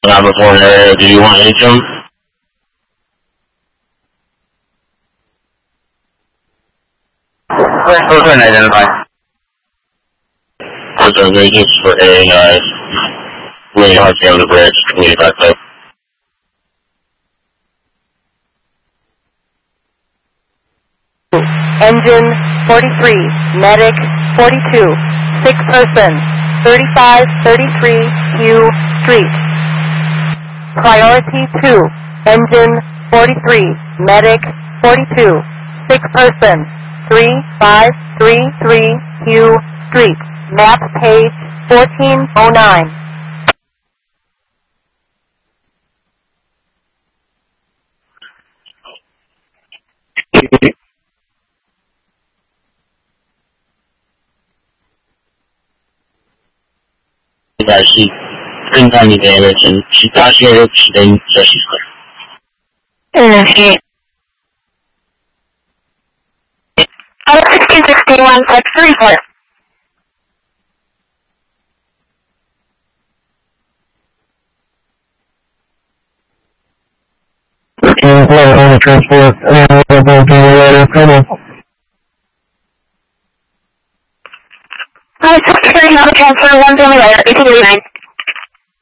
Number 4 area, do you want Atrium? First one identified. So just for A, really hard to get on the bridge, leave that up. Engine 43, medic 42, 6 person, 3533 Q Street. Priority 2, engine 43, medic 42, 6 person, 3533 Q Street. Map page 1409. Yeah, she didn't have any damage, and she thought she had it, she didn't, so she's clear. Okay. 1661, 634. On the transport, Secretary, have a transfer, 1 family letter, 1889.